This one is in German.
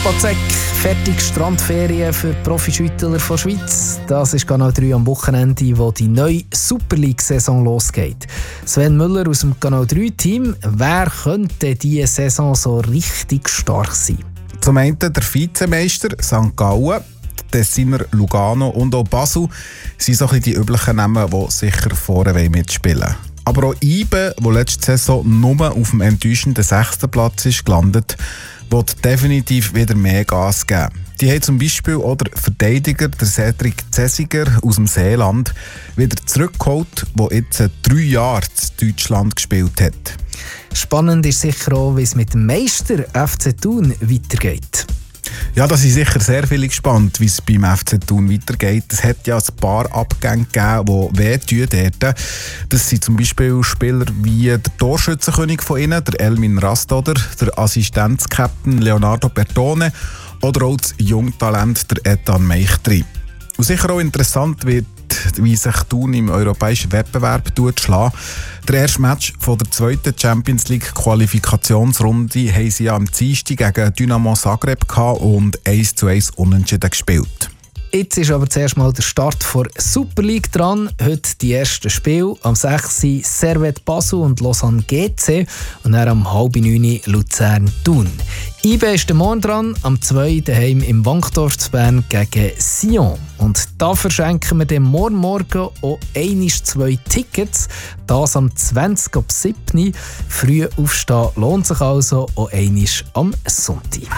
Spazek, fertig Strandferien für Profischüttler von Schweiz. Das ist Kanal 3 am Wochenende, wo die neue Super League-Saison losgeht. Sven Müller aus dem Kanal 3-Team. Wer könnte diese Saison so richtig stark sein? Zum einen der Vizemeister St. Gallen, der Tessiner Lugano und auch Basel sind so ein bisschen die üblichen Namen, die sicher vorne mitspielen wollen. Aber auch IBE, der letzte Saison nur auf dem enttäuschenden 6. Platz ist gelandet, wird definitiv wieder mehr Gas geben. Die haben zum Beispiel auch der Verteidiger, der Cedric Zesiger aus dem Seeland, wieder zurückgeholt, der jetzt 3 Jahre in Deutschland gespielt hat. Spannend ist sicher auch, wie es mit dem Meister FC Thun weitergeht. Ja, da sind sicher sehr viele gespannt, wie es beim FC Thun weitergeht. Es hat ja ein paar Abgänge gegeben, die wehtun dort. Das sind zum Beispiel Spieler wie der Torschützenkönig von ihnen, der Elmin Rastoder, der Assistenzkapitän Leonardo Bertone oder auch das Jungtalent der Ethan Meichtri. Und sicher auch interessant wird, wie sich Thun im europäischen Wettbewerb schlägt. Der erste Match von der zweiten Champions League Qualifikationsrunde haben sie ja am Dienstag gegen Dynamo Zagreb und 1:1 unentschieden gespielt. Jetzt ist aber zuerst mal der Start der Super League dran. Heute die ersten Spiele. Am 6. Servette Basel und Lausanne GC und dann am 8:30 Luzern Thun. IBE ist morgen dran, am 2. daheim im Wankdorf zu Bern gegen Sion. Und da verschenken wir dem morgen auch 2 Tickets. Das am 20 ab 7. Früh aufstehen lohnt sich also, auch einmal am Sonntag.